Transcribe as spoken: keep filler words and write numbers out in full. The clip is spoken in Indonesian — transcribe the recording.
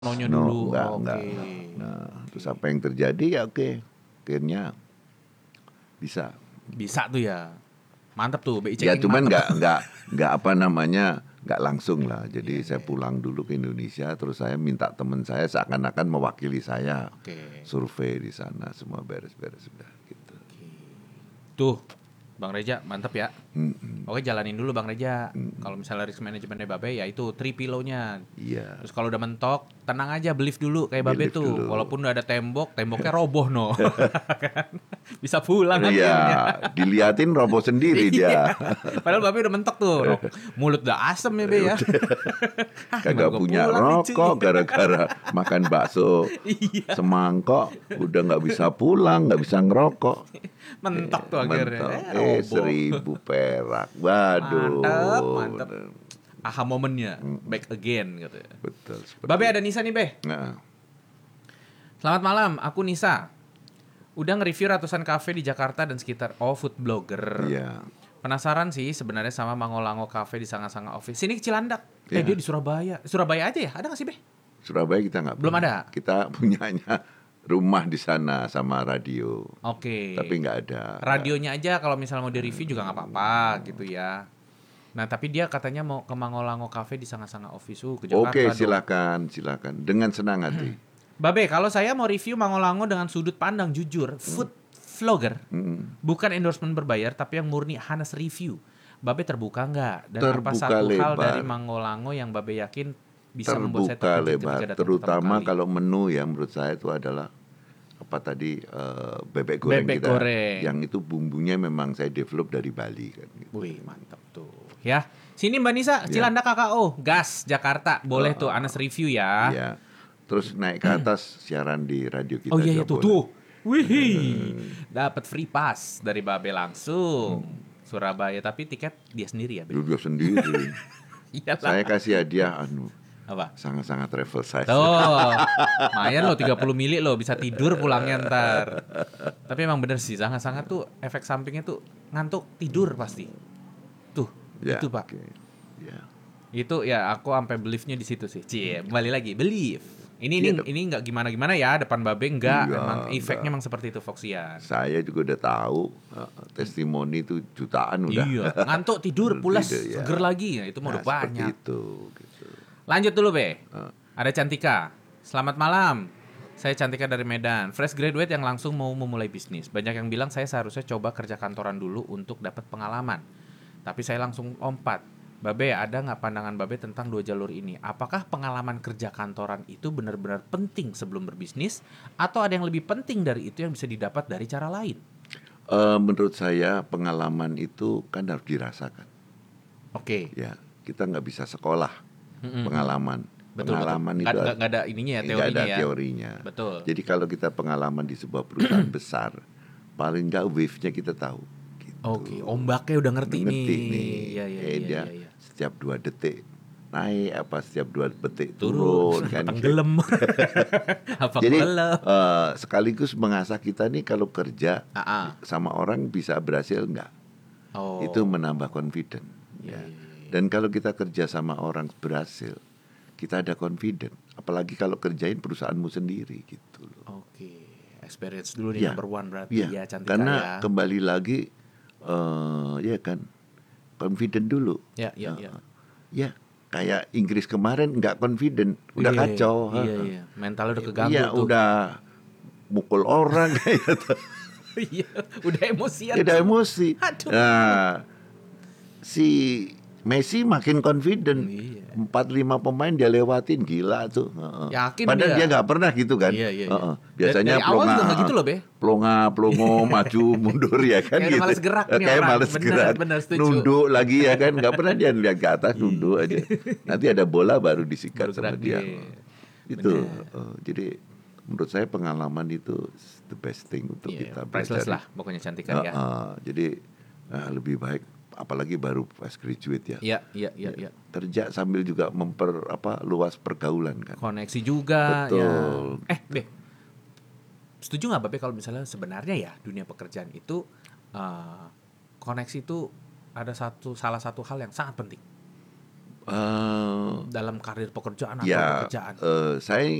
Nonya No, dulu, enggak, oke. enggak. Nah, terus apa yang terjadi ya oke, akhirnya bisa. Bisa tuh ya, mantap tuh, B I Ya checking cuman mantep. nggak nggak nggak apa namanya nggak langsung lah. Jadi Iya, saya iya. pulang dulu ke Indonesia, terus saya minta teman saya seakan-akan mewakili saya Oke. survei di sana, semua beres-beres sudah gitu. Tuh, Bang Reja, mantap ya. Mm-mm. Oke, jalanin dulu Bang Reja. Kalau misalnya risk manajemennya Babe ya itu three pillow-nya. Iya. Terus kalau udah mentok, tenang aja, believe dulu kayak Babe Believe tuh. dulu. Walaupun udah ada tembok, temboknya roboh no. Kan? Bisa pulang Iya, akhirnya. diliatin roboh sendiri dia. Padahal Babe udah mentok tuh. Rok- Mulut udah asem ya Be ya. Ah, gimana Kagak gua punya pulang nih, cuy? rokok gara-gara makan bakso Iya, semangkok, udah nggak bisa pulang, nggak bisa ngerokok. mentok tuh akhirnya. Mentok. Eh, Eh, roboh. seribu perak. Waduh. Mantep, mantep. Aha momennya, back again gitu ya. Betul. seperti Babe itu. ada Nisa nih Be. Nah, Selamat malam, aku Nisa. Udah nge-review ratusan kafe di Jakarta dan sekitar. Oh, food blogger. iya. Penasaran sih sebenarnya sama Mangolango Cafe di Sanga-Sanga Office. Sini ke Cilandak. Eh, Iya. dia di Surabaya. Surabaya aja ya? Ada nggak sih, Be? Surabaya kita nggak Belum punya. ada? Kita punyanya rumah di sana sama radio. Oke. Tapi nggak ada. Radionya aja kalau misalnya mau di-review juga nggak apa-apa gitu ya. Nah, tapi dia katanya mau ke Mangolango Cafe di Sanga-Sanga Office. Uh, ke Jakarta Oke, dong. silakan, silakan. Dengan senang hati. Babe, kalau saya mau review Mangolango dengan sudut pandang jujur, food vlogger, Mm. bukan endorsement berbayar, tapi yang murni Hanes review. Babe terbuka nggak? Dan apa Terbuka satu hal lebar. dari Mangolango yang Babe yakin bisa membuat saya Terbuka terkejut lebar, ketika datang terutama pertama kali? kalau menu yang menurut saya itu adalah apa tadi eh, bebek goreng Bebek kita, goreng. yang itu bumbunya memang saya develop dari Bali kan. Gitu. Wih, mantap tuh. Ya, sini Mbak Nisa, Ya. Cilandak K K O, gas Jakarta, boleh tuh Hanes review ya. Iya. Terus naik ke atas siaran di radio kita. Oh iya, iya juga tuh, boleh. tuh. Wih, dapat free pass dari Babe langsung. Surabaya, tapi tiket dia sendiri ya, Be? Dulu dia sendiri. Iyalah. Saya kasih hadiah anu Apa? sangat-sangat travel size. Tuh, lumayan loh tiga puluh mili loh, bisa tidur pulangnya ntar. Tapi emang bener sih, sangat-sangat tuh efek sampingnya tuh ngantuk tidur pasti. Tuh, Ya, itu Pak. oke. Ya. Itu ya aku sampai believe-nya di situ sih. Cie, kembali lagi, believe. Ini ini Iya, ini nggak gimana-gimana ya depan Babe enggak, Iya, emang efeknya enggak. emang seperti itu Foxian. Saya juga udah tahu eh, testimoni itu jutaan udah. Iya, ngantuk tidur pulas Tidur, ya. seger lagi ya itu mau Nah, udah seperti banyak. itu gitu. Lanjut dulu Be. Ah. Ada Cantika. Selamat malam. Saya Cantika dari Medan. Fresh graduate yang langsung mau memulai bisnis. Banyak yang bilang saya seharusnya coba kerja kantoran dulu untuk dapat pengalaman. Tapi saya langsung lompat. Babe, ada nggak pandangan Babe tentang dua jalur ini? Apakah pengalaman kerja kantoran itu benar-benar penting sebelum berbisnis? Atau ada yang lebih penting dari itu yang bisa didapat dari cara lain? Eh, menurut saya pengalaman itu kan harus dirasakan. Oke. Ya, kita nggak bisa sekolah Mm-mm. pengalaman. Betul, pengalaman betul. itu Nggak- harus- nggak ada ininya ya, nggak teorinya ada ya. teorinya. Betul. Jadi kalau kita pengalaman di sebuah perusahaan besar, paling nggak wave-nya kita tahu. Gitu. Oke, ombaknya udah ngerti, Udah ngerti nih. nih. Iya, iya, Eh, iya, dia iya, iya. setiap dua detik naik apa setiap dua detik Turun, turun, kan. tenggelam. Apa Jadi kelep? eh, sekaligus mengasah kita nih kalau kerja Ah, ah. sama orang bisa berhasil nggak? Oh. Itu menambah confident. Iya, Ya. iya, iya. Dan kalau kita kerja sama orang berhasil, kita ada confident. Apalagi kalau kerjain perusahaanmu sendiri gitu loh. Oke, experience dulu nih Ya. number one berarti Iya, ya Cantika karena ya. kembali lagi, eh ya kan, confident dulu. Ya, ya, Eh, ya. Ya, kayak Inggris kemarin nggak confident, udah Iya, kacau. Iya, Heeh. iya. Mentalnya udah keganggu Iya, tuh. udah mukul orang kayak gitu. Iya, udah emosian. Udah emosi. Aduh. Nah, si Messi makin confident. Iya. Empat lima pemain dia lewatin, gila tuh. Heeh. Yakin Padahal dia. dia nggak pernah gitu kan. Iya, iya, iya. Heeh. Biasanya Dari- dari awal juga nggak gitu loh, Be. Plonga, plongo, maju, mundur ya kan Kayak gitu. males gerak nih Kayak orang. males Bener, gerak. bener, setuju. Nunduk lagi ya kan. Nggak pernah dia lihat ke atas, nunduk aja. Nanti ada bola baru disikat Baru sama gerak dia. dia. Itu. Bener. eh, jadi menurut saya pengalaman itu the best thing untuk Iya, kita priceless belajar. lah pokoknya Cantika Uh, ya. uh, jadi uh, lebih baik apalagi baru fresh graduate ya. Iya, iya, iya, iya. Kerja sambil juga memper apa luas pergaulan kan. Koneksi juga Betul. ya. Eh, Be. Setuju nggak Babe kalau misalnya sebenarnya ya dunia pekerjaan itu uh, koneksi itu ada satu salah satu hal yang sangat penting. Uh, dalam karir pekerjaan atau ya, pekerjaan? uh, saya